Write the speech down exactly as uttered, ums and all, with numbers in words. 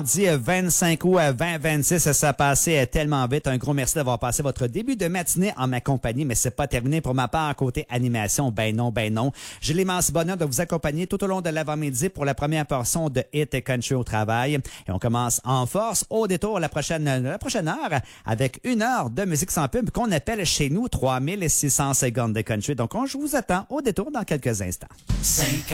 Dit vingt-cinq août à vingt vingt-six, ça a passé tellement vite. Un gros merci d'avoir passé votre début de matinée en ma compagnie, mais c'est pas terminé pour ma part côté animation. Ben non, ben non. J'ai l'immense bonheur de vous accompagner tout au long de l'avant-midi pour la première portion de Hit Country au travail. Et on commence en force au détour la prochaine, la prochaine heure avec une heure de musique sans pub qu'on appelle chez nous trois mille six cents secondes de country. Donc, on, je vous attends au détour dans quelques instants.